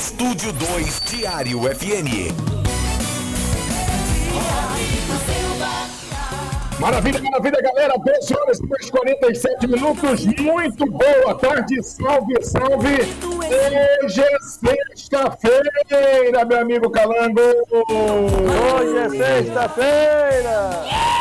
Estúdio 2 Diário FM. Maravilha, maravilha, galera. 12 horas e 47 minutos. Muito boa tarde. Salve, salve. Hoje é sexta-feira, meu amigo Calango. Hoje é sexta-feira.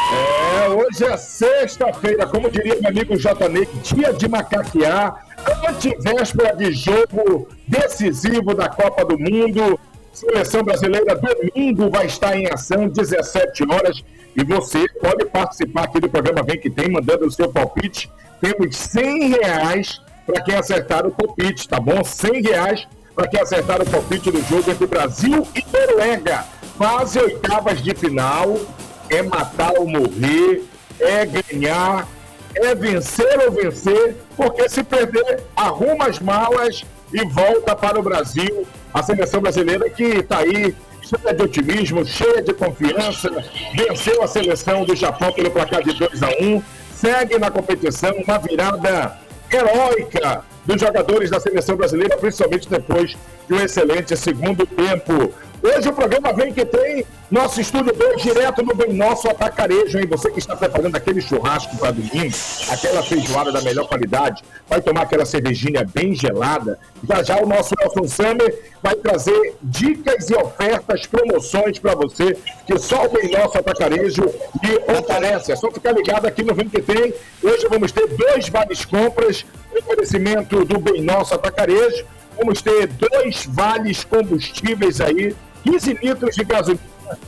Hoje é sexta-feira. Como diria meu amigo J-Ney, dia de macaquear. Antevéspera de jogo decisivo da Copa do Mundo. Seleção brasileira, domingo, vai estar em ação, 17 horas. E você pode participar aqui do programa Vem Que Tem, mandando o seu palpite. Temos R$100 para quem acertar o palpite, tá bom? R$100 para quem acertar o palpite do jogo entre Brasil e Noruega. Quase oitavas de final. É matar ou morrer, é ganhar, é vencer ou vencer, porque se perder, arruma as malas e volta para o Brasil. A seleção brasileira que está aí, cheia de otimismo, cheia de confiança, venceu a seleção do Japão pelo placar de 2-1, segue na competição, uma virada heróica dos jogadores da seleção brasileira, principalmente depois de um excelente segundo tempo. Hoje o programa Vem Que Tem, nosso estúdio 2, direto no Bem Nosso Atacarejo, hein? Você que está preparando aquele churrasco para domingo, aquela feijoada da melhor qualidade, vai tomar aquela cervejinha bem gelada. Já o nosso Elson Summer vai trazer dicas e ofertas, promoções para você, que só o Bem Nosso Atacarejo lhe oferece. É só ficar ligado aqui no Vem Que Tem. Hoje vamos ter 2 vales compras, oferecimento do Bem Nosso Atacarejo. Vamos ter 2 vales combustíveis aí, 15 litros de gasolina,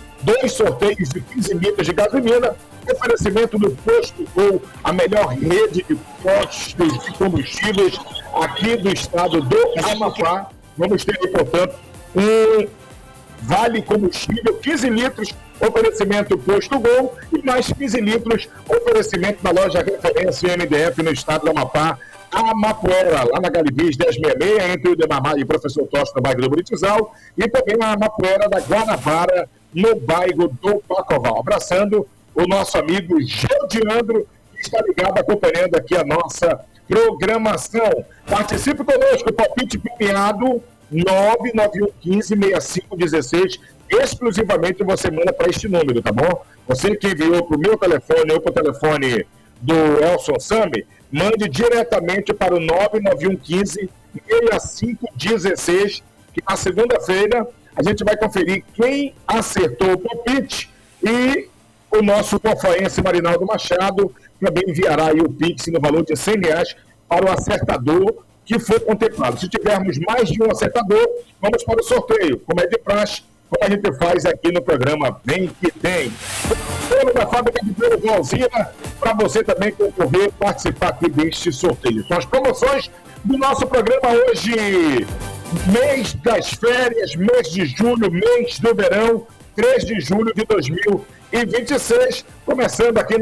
2 sorteios de 15 litros de gasolina, oferecimento do Posto Gol, a melhor rede de postos de combustíveis aqui do estado do Amapá. Vamos ter, portanto, um vale combustível, 15 litros, oferecimento Posto Gol, e mais 15 litros, oferecimento da loja Referência MDF no estado do Amapá, a Amapuera, lá na Galivis 1066, entre o Demamá e o Professor Tosta, no bairro do Buritizal, e também a Amapuera da Guanabara, no bairro do Pacoval. Abraçando o nosso amigo Gildiandro, que está ligado, acompanhando aqui a nossa programação. Participe conosco, palpite premiado 991156516, exclusivamente você manda para este número, tá bom? Você que enviou para o meu telefone ou para o telefone do Elson Sami, mande diretamente para o 991156516, que na segunda-feira a gente vai conferir quem acertou o palpite, e o nosso confaense Marinaldo Machado também enviará aí o Pix no valor de R$100 para o acertador que foi contemplado. Se tivermos mais de um acertador, vamos para o sorteio, como é de praxe, como a gente faz aqui no programa Vem Que Tem. Bolo da fábrica de bolo Valzina, para você também concorrer, participar aqui deste sorteio. São as promoções do nosso programa hoje, mês das férias, mês de julho, mês do verão, 3 de julho de 2026, começando aqui